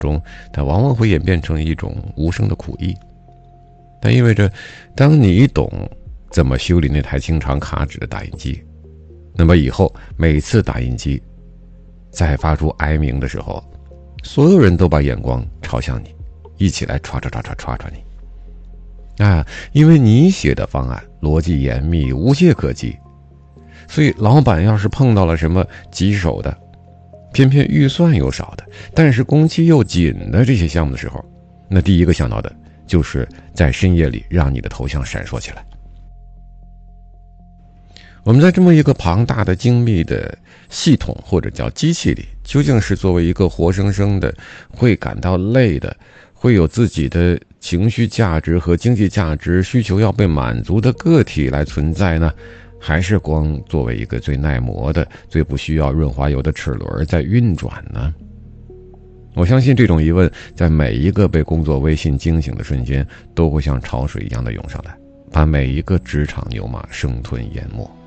中，它往往会演变成一种无声的苦役。它意味着，当你懂怎么修理那台经常卡纸的打印机，那么以后每次打印机在发出哀鸣的时候，所有人都把眼光朝向你，一起来刷你。因为你写的方案逻辑严密，无懈可击，所以老板要是碰到了什么棘手的，偏偏预算又少的，但是工期又紧的这些项目的时候，那第一个想到的就是在深夜里让你的头像闪烁起来。我们在这么一个庞大的精密的系统或者叫机器里，究竟是作为一个活生生的会感到累的，会有自己的情绪价值和经济价值需求要被满足的个体来存在呢，还是光作为一个最耐磨的最不需要润滑油的齿轮在运转呢？我相信这种疑问在每一个被工作微信惊醒的瞬间都会像潮水一样的涌上来，把每一个职场牛马生吞淹没。